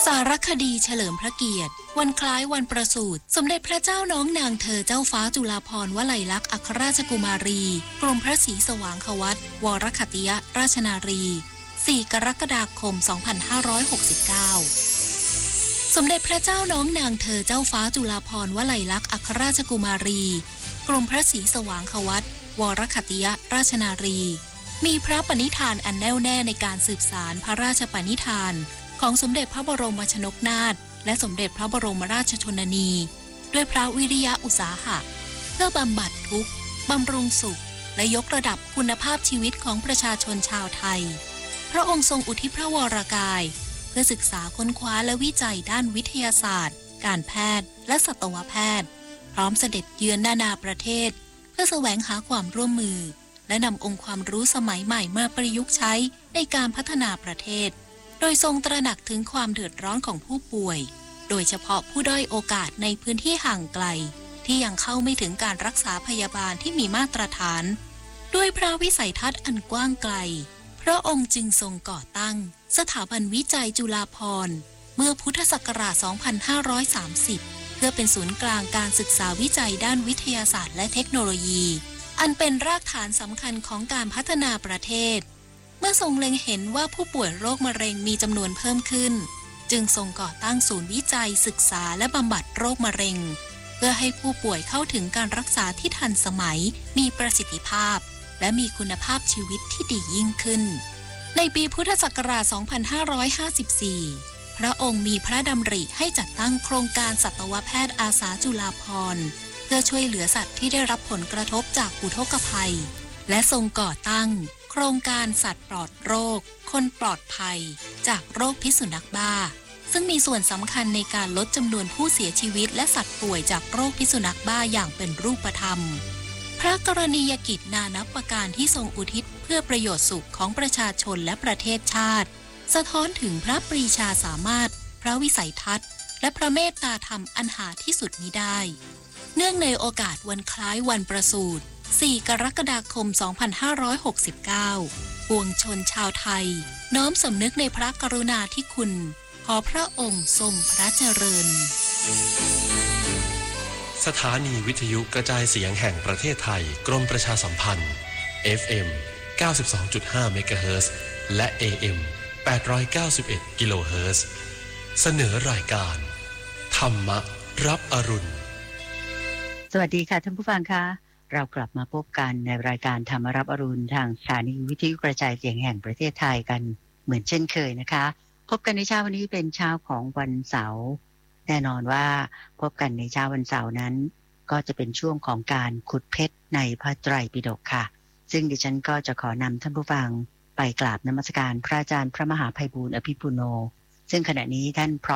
สารคดีเฉลิมพระเกียรติวันคล้ายวันประสูติสมเด็จพระเจ้าน้องนางเธอเจ้าฟ้าจุฬาภรณ์วลัยลักษณ์อัครราชกุมารีกรมพระศรีสว่างควัตรวรคติยราชนารี4 กรกฎาคม 2569 สมเด็จพระเจ้าน้องนางเธอเจ้าฟ้าจุฬาภรณ์วลัยลักษณ์อัครราชกุมารีกรมพระศรีสว่างควัตรวรคติยราชนารีมีพระปณิธานอันแน่วแน่ในการสืบสานพระราชปณิธานของสมเด็จพระบรมชนกนาถและสมเด็จพระบรมราชชนนีด้วยพระวิริยะอุตสาหะเพื่อบำบัดทุกข์บำรุงสุขและยกระดับคุณภาพชีวิตของประชาชนชาวไทยพระองค์ทรงอุทิศพระวรกายเพื่อศึกษาค้นคว้าและวิจัยด้านวิทยาศาสตร์การแพทย์และสัตวแพทย์พร้อมเสด็จเยือนนานาประเทศเพื่อแสวงหาความร่วมมือและนำองค์ความรู้สมัยใหม่มาประยุกต์ใช้ในการพัฒนาประเทศโดยทรงตระหนักถึงความเดือดร้อนของผู้ป่วยโดยเฉพาะผู้ด้อยโอกาสในพื้นที่ห่างไกลที่ยังเข้าไม่ถึงการรักษาพยาบาลที่มีมาตรฐานด้วยพระวิสัยทัศน์อันกว้างไกลพระองค์จึงทรงก่อตั้งสถาบันวิจัยจุฬาภรณ์เมื่อพุทธศักราช 2530 เพื่อเป็นศูนย์กลางการศึกษาวิจัยด้านวิทยาศาสตร์และเทคโนโลยีอันเป็นรากฐานสำคัญของการพัฒนาประเทศเมื่อทรงเล็งเห็นว่าผู้ป่วยโรคมะเร็งมีจำนวนเพิ่มขึ้นจึงทรงก่อตั้งศูนย์วิจัยศึกษาและบำบัดโรคมะเร็งเพื่อให้ผู้ป่วยเข้าถึงการรักษาที่ทันสมัยมีประสิทธิภาพและมีคุณภาพชีวิตที่ดียิ่งขึ้นในปีพุทธศักราช 2554 พระองค์มีพระดำริให้จัดตั้งโครงการสัตวแพทย์อาสาจุฬาภรณ์เพื่อช่วยเหลือสัตว์ที่ได้รับผลกระทบจากอุทกภัยและทรงก่อตั้งโครงการสัตว์ปลอดโรคคนปลอดภัยจากโรคพิษสุนัขบ้าซึ่งมีส่วนสำคัญในการลดจำนวนผู้เสียชีวิตและสัตว์ป่วยจากโรคพิษสุนัขบ้าอย่างเป็นรูปธรรมพระกรณียกิจนานับประการที่ทรงอุทิศเพื่อประโยชน์สุขของประชาชนและประเทศชาติสะท้อนถึงพระปรีชาสามารถพระวิสัยทัศน์และพระเมตตาธรรมอันหาที่สุดมิได้เนื่องในโอกาสวันคล้ายวันประสูติ4 กรกฎาคม 2569 ปวงชนชาวไทยน้อมสำนึกในพระกรุณาธิคุณขอพระองค์ทรงพระเจริญสถานีวิทยุกระจายเสียงแห่งประเทศไทยกรมประชาสัมพันธ์ FM 92.5 เมกะเฮิรตซ์และ AM 891 กิโลเฮิรตซ์เสนอรายการธรรมรับอรุณสวัสดีค่ะท่านผู้ฟังคะเรากลับมาพบกันในรายการธรรมรับอรุณทางสถานีวิทยุกระจายเสียงแห่งประเทศไทยกันเหมือนเช่นเคยนะคะพบกันในเช้าวันนี้เป็นเช้าของวันเสาร์แน่นอนว่าพบกันในเช้าวันเสาร์นั้นก็จะเป็นช่วงของการขุดเพชรในพระไตรปิฎกค่ะซึ่งดิฉันก็จะขอนำท่านผู้ฟังไปกราบนมัสการพระอาจารย์พระมหาไพบูลย์อภิปุโนซึ่งขณะนี้ท่านพร้อม